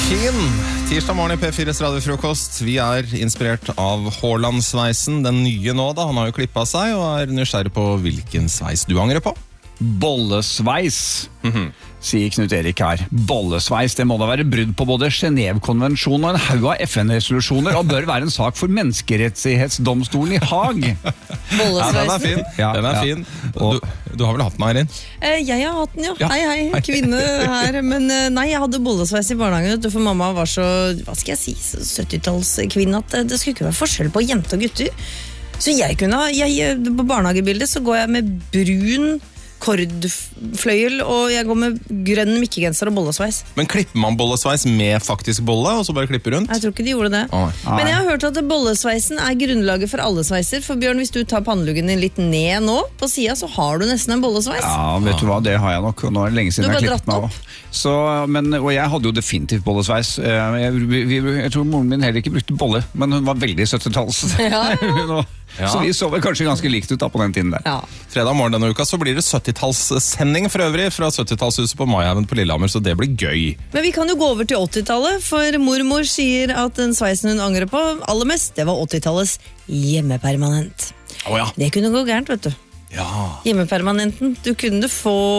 Fin. Tirsdag morgen i P4s radiofrokost. Vi inspirert av Haaland-sveisen, den nye nå da. Han har jo klippet seg og nysgjerrig på hvilken sveis du angrer på. Bollesveis, sier Knut Erik her. Bollesveis, det må da være brudd på både Genève-konvensjonen og en haug av FN-resolusjoner, og bør være en sak for menneskerettighetsdomstolen i Haag. Ja, den fin. Ja, den fin. Du har vel hatt den, Eirin? Jeg har hatt den, jo. Ja. Hei, kvinne her. Men nei, jeg hadde bollesveis i barnehagen, for mamma var så, hva skal jeg si, 70-tallskvinne, at det skulle ikke være forskjell på jente og gutter. Så på barnehagebildet så går jeg med brun kordfløyel, og jeg går med grønn mikkegenser og bollesveis. Men klipper man bollesveis med faktisk bolle, og så bare klipper rundt? Jeg tror ikke de gjorde det. Men jeg har hørt at bollesveisen grunnlaget for alle sveiser. For Bjørn, hvis du tar panneluggen din litt ned nå, på siden, så har du nesten en bollesveis. Ja, vet du hva, det har jeg nok. Nå det lenge siden jeg har klippet meg av. Og jeg hadde jo definitivt bollesveis. Jeg tror moren min heller ikke brukte bolle, men hun var veldig 70-talls. Ja. Så vi så vel kanskje ganske likt ut da på den tiden der. Ja. Fredag morgen denne uka så blir det 70-tallssending for øvrig fra 70-tallshuset på Maihaugen på Lillehammer, så det blir gøy. Men vi kan jo gå over til 80-tallet, for mormor sier at den sveisen hun angrer på aller mest, det var 80-tallets hjemmepermanent. Ja. Det kunne gå gærent, vet du. Ja. Hjemmepermanenten, du kunne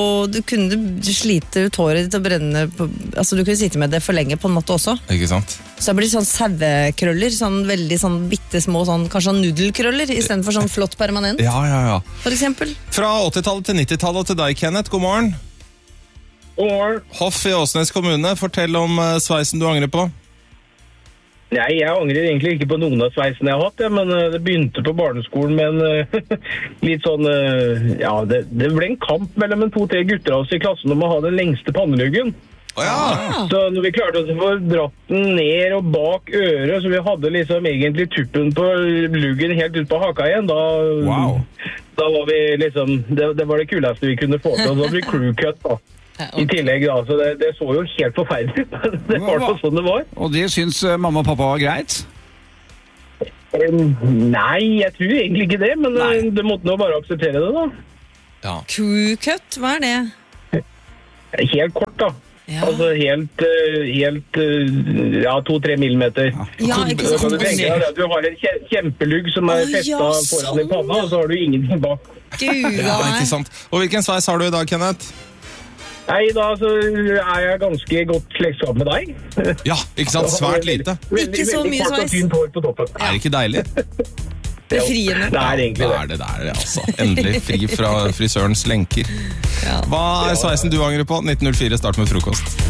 slite ut håret ditt og brenne altså du kunne sitte med det for lenge på en måte også. Ikke sant? Så det blir sånn sauekrøller, sånn veldig sånn bittesmå, kanskje sånn nudelkrøller, i stedet for sånn flott permanent, Ja. for eksempel. Fra 80-tallet til 90-tallet til deg, Kenneth, god morgen. God morgen. Hoff i Åsnes kommune, fortell om sveisen du angrer på. Nei, jeg angrer egentlig ikke på noen av sveisene jeg har hatt, men det begynte på barneskolen med en litt sånn, det ble en kamp mellom 2-3 gutter av oss i klassen om å ha den lengste panneluggen. Så når vi klarte oss å få dratt den ned og bak øret, så vi hadde liksom egentlig tuppen på luggen helt ut på haka igjen, da var vi liksom, det var det kuleste vi kunne få til, og da ble crew cut da. I tillegg da, så det så jo helt forferdelig ut. Det var sånn det var. Og det syns mamma og pappa var greit? Nei, jeg tror egentlig ikke det, men det måtte nå bare akseptere det da. Ja. Crew cut, hva det? Helt kort da. Ja. Altså helt 2-3 millimeter. Ja, ikke Så kan sant? du tenke deg at du har en kjempelugg som festet foran i panna, og så har du ingenting bak. Gud, Ja, ikke sant? Og hvilken sveis har du i dag, Kenneth? Nei, da så jeg ganske godt slektskap med deg. Ja, ikke sant? Svært lite. Ikke så mye kort og sveis. tynt hår på toppen. Det ikke deilig? Befriende. Det egentlig det. Det er det, altså. Endelig fri fra frisørens lenker. Ja. Hva sveisen du angrer på? 1904, start med frokost.